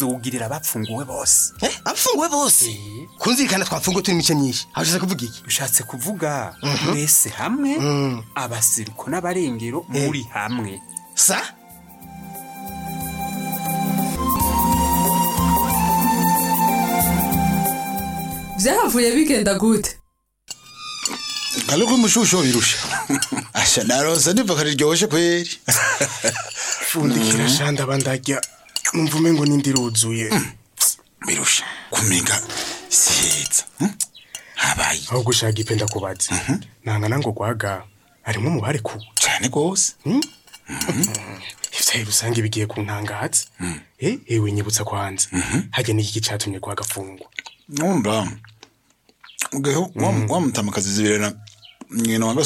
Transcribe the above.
bazowugirira abapfunguwe bose. Abapfunguwe bose kunzirikana twapfunguwe turi mice myinshi hashatse kuvuga iki? Ushatse kuvuga mwese hamwe abasiriko n'abarengero muri hamwe sa vyahavuye bigenda gute? Galuko mushusho birusha. Asha naroza niva kariryoshye kweri. Fundikira shanda bandajya numvume ngo nindiruzuye. Birusha kuminga siyeza. Habaye. Aho gushaka ipenda kubaza. Nanga nango gwaga arimo mubare ku cyane gose. Ivyo rusanga bigiye kuntangaza. Ewe nyibutsa kwanza. Hajye n'iki gicatumye kwa gafungwa. Numva. Ugeho wa mutamakazi zibirana nyina